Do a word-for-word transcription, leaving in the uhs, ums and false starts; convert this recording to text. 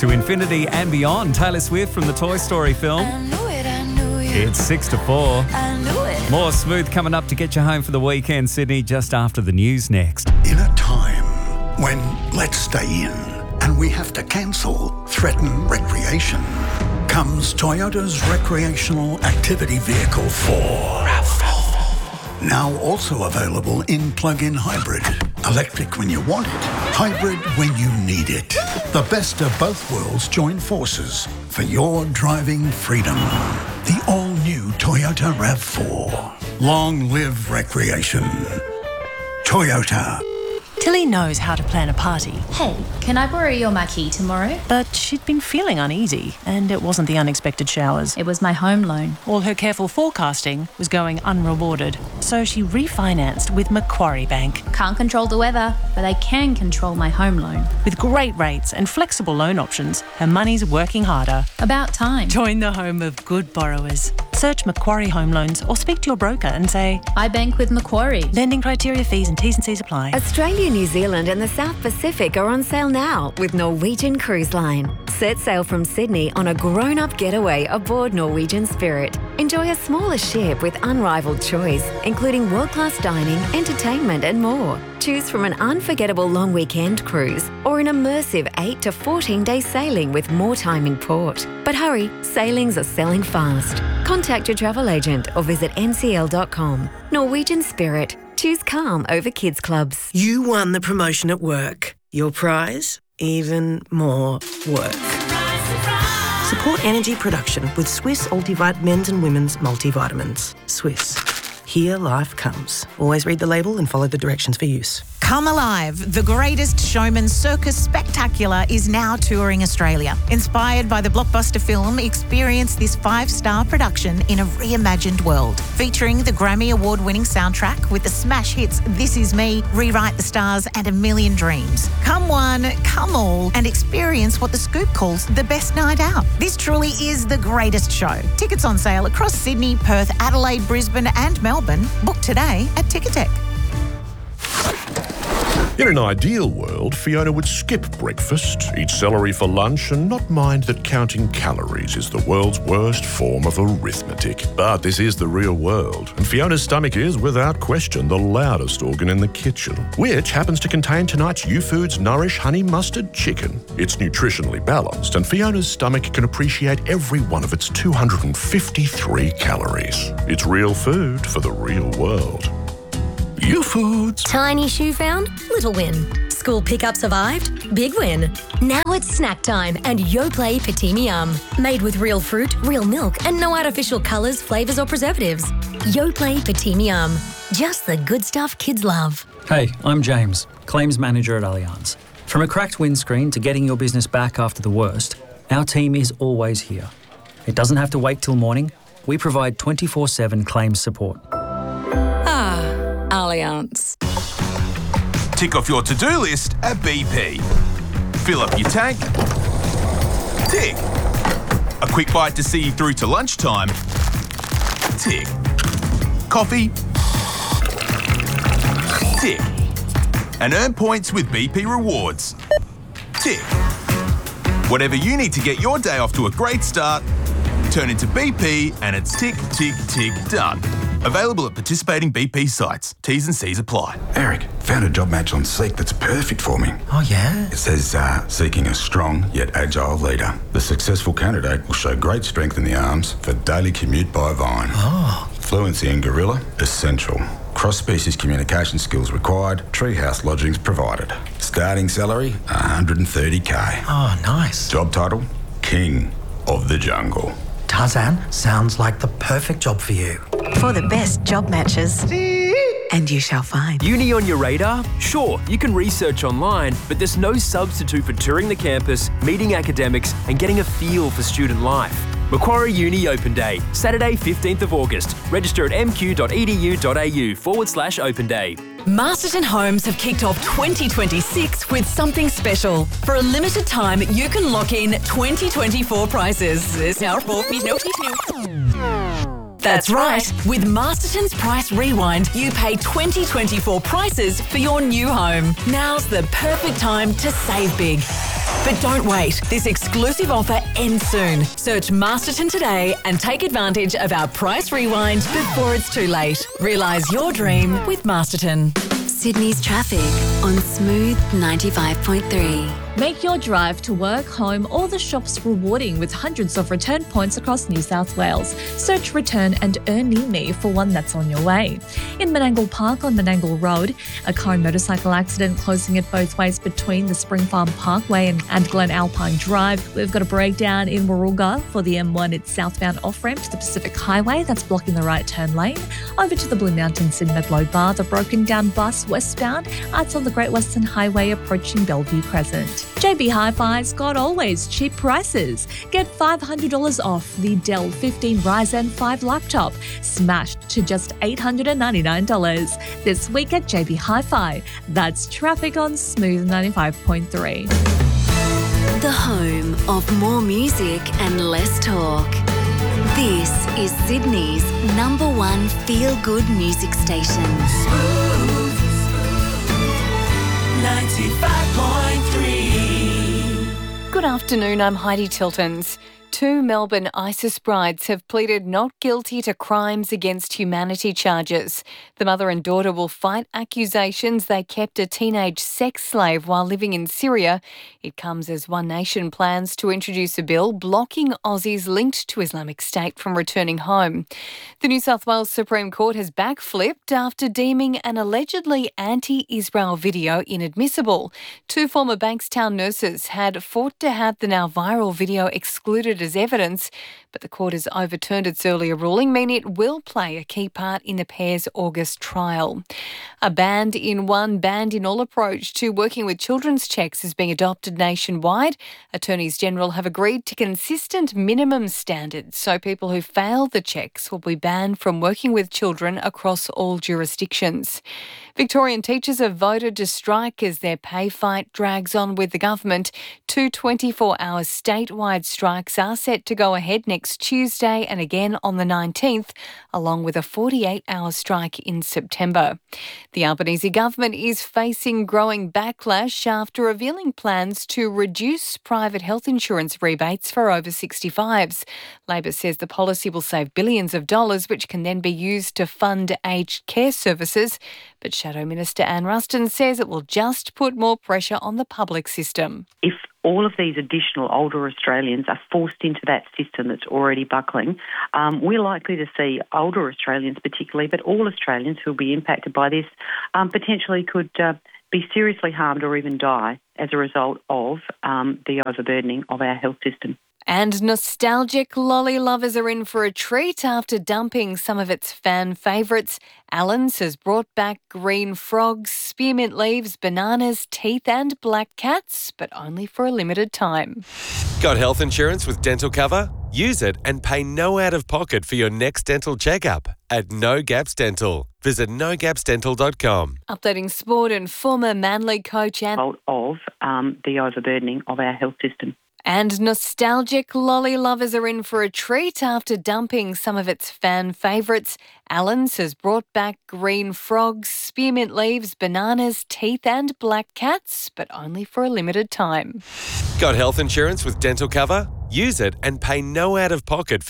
To infinity and beyond, Taylor Swift from the Toy Story film. I knew it, I knew you. It's six to four. I knew it. More Smooth coming up to get you home for the weekend, Sydney, just after the news next. In a time when let's stay in and we have to cancel threaten recreation, comes Toyota's recreational activity vehicle four. RAV four. Now also available in plug-in hybrid. Electric when you want it, hybrid when you need it. The best of both worlds join forces for your driving freedom. The all-new Toyota RAV four. Long live recreation. Toyota. Tilly knows how to plan a party. Hey, can I borrow your marquee tomorrow? But she'd been feeling uneasy, and it wasn't the unexpected showers. It was my home loan. All her careful forecasting was going unrewarded, so she refinanced with Macquarie Bank. Can't control the weather, but I can control my home loan. With great rates and flexible loan options, her money's working harder. About time. Join the home of good borrowers. Search Macquarie Home Loans or speak to your broker and say, I bank with Macquarie. Lending criteria, fees and T's and C's apply. Australia, New Zealand and the South Pacific are on sale now with Norwegian Cruise Line. Set sail from Sydney on a grown-up getaway aboard Norwegian Spirit. Enjoy a smaller ship with unrivaled choice, including world-class dining, entertainment and more. Choose from an unforgettable long weekend cruise or an immersive eight to fourteen day sailing with more time in port. But hurry, sailings are selling fast. Contact your travel agent or visit n c l dot com. Norwegian Spirit. Choose calm over kids clubs. You won the promotion at work. Your prize? Even more work. Support energy production with Swiss Ultivite men's and women's multivitamins. Swiss. Here life comes. Always read the label and follow the directions for use. Come Alive, the Greatest Showman Circus Spectacular is now touring Australia. Inspired by the blockbuster film, experience this five-star production in a reimagined world. Featuring the Grammy Award-winning soundtrack with the smash hits This Is Me, Rewrite the Stars and A Million Dreams. Come one, come all, and experience what The Scoop calls the best night out. This truly is the greatest show. Tickets on sale across Sydney, Perth, Adelaide, Brisbane and Melbourne. Book today at Ticketek. In an ideal world, Fiona would skip breakfast, eat celery for lunch, and not mind that counting calories is the world's worst form of arithmetic. But this is the real world, and Fiona's stomach is, without question, the loudest organ in the kitchen, which happens to contain tonight's U-Foods Nourish Honey Mustard Chicken. It's nutritionally balanced, and Fiona's stomach can appreciate every one of its two hundred fifty-three calories. It's real food for the real world. U-Foods. Tiny shoe found? Little win. School pickup survived? Big win. Now it's snack time and Yoplait Petite Yum. Made with real fruit, real milk and no artificial colours, flavours or preservatives. Yoplait Petite Yum. Just the good stuff kids love. Hey, I'm James, Claims Manager at Allianz. From a cracked windscreen to getting your business back after the worst, our team is always here. It doesn't have to wait till morning. We provide twenty-four seven claims support. Allianz. Tick off your to-do list at B P. Fill up your tank. Tick. A quick bite to see you through to lunchtime. Tick. Coffee. Tick. And earn points with B P Rewards. Tick. Whatever you need to get your day off to a great start, turn into B P and it's tick, tick, tick, done. Available at participating B P sites. T's and C's apply. Eric, found a job match on Seek that's perfect for me. Oh, yeah? It says, uh, seeking a strong yet agile leader. The successful candidate will show great strength in the arms for daily commute by Vine. Oh. Fluency in Gorilla, essential. Cross-species communication skills required. Treehouse lodgings provided. Starting salary, one hundred thirty K. Oh, nice. Job title, King of the Jungle. Tarzan, sounds like the perfect job for you. For the best job matches. And you shall find. Uni on your radar? Sure, you can research online, but there's no substitute for touring the campus, meeting academics, and getting a feel for student life. Macquarie Uni Open Day, Saturday fifteenth of August. Register at mq.edu.au forward slash open day. Masterton Homes have kicked off twenty twenty-six with something special. For a limited time, you can lock in twenty twenty-four prices. That's right. With Masterton's Price Rewind, you pay twenty twenty-four prices for your new home. Now's the perfect time to save big. But don't wait. This exclusive offer ends soon. Search Masterton today and take advantage of our price rewind before it's too late. Realise your dream with Masterton. Sydney's traffic on Smooth ninety-five point three. Make your drive to work, home or the shops rewarding with hundreds of return points across New South Wales. Search Return and Earn Near Me for one that's on your way. In Menangle Park on Menangle Road, a car and motorcycle accident closing it both ways between the Spring Farm Parkway and, and Glen Alpine Drive. We've got a breakdown in Warulga for the M one. It's southbound off-ramp to the Pacific Highway. That's blocking the right turn lane. Over to the Blue Mountains in Medlow Bar, the broken down bus westbound. It's on the Great Western Highway approaching Bellevue Crescent. J B Hi-Fi's got always cheap prices. Get five hundred dollars off the Dell fifteen Ryzen five laptop, smashed to just eight hundred ninety-nine dollars. This week at J B Hi-Fi. That's traffic on Smooth ninety-five point three. The home of more music and less talk. This is Sydney's number one feel-good music station. Smooth ninety-five point three. Good afternoon, I'm Heidi Tiltons. Two Melbourne ISIS brides have pleaded not guilty to crimes against humanity charges. The mother and daughter will fight accusations they kept a teenage sex slave while living in Syria. It comes as One Nation plans to introduce a bill blocking Aussies linked to Islamic State from returning home. The New South Wales Supreme Court has backflipped after deeming an allegedly anti-Israel video inadmissible. Two former Bankstown nurses had fought to have the now viral video excluded as evidence, but the court has overturned its earlier ruling, meaning it will play a key part in the pair's August trial. A band-in-one, band-in-all approach to working with children's checks is being adopted nationwide. Attorneys General have agreed to consistent minimum standards, so people who fail the checks will be banned from working with children across all jurisdictions. Victorian teachers have voted to strike as their pay fight drags on with the government. Two twenty-four hour statewide strikes are set to go ahead next Tuesday and again on the nineteenth, along with a forty-eight hour strike in September. The Albanese government is facing growing backlash after revealing plans to reduce private health insurance rebates for over sixty-fives. Labor says the policy will save billions of dollars, which can then be used to fund aged care services. But Shadow Minister Anne Ruston says it will just put more pressure on the public system. If all of these additional older Australians are forced into that system that's already buckling, um, we're likely to see older Australians particularly, but all Australians who will be impacted by this um, potentially could uh, be seriously harmed or even die as a result of um, the overburdening of our health system. And nostalgic lolly lovers are in for a treat after dumping some of its fan favourites. Allen's has brought back green frogs, spearmint leaves, bananas, teeth and black cats, but only for a limited time. Got health insurance with dental cover? Use it and pay no out-of-pocket for your next dental checkup at No Gaps Dental. Visit no gaps dental dot com. Updating sport, and former Manly coach and of um, the overburdening of our health system. And nostalgic lolly lovers are in for a treat after dumping some of its fan favourites. Allen's has brought back green frogs, spearmint leaves, bananas, teeth and black cats, but only for a limited time. Got health insurance with dental cover? Use it and pay no out-of-pocket for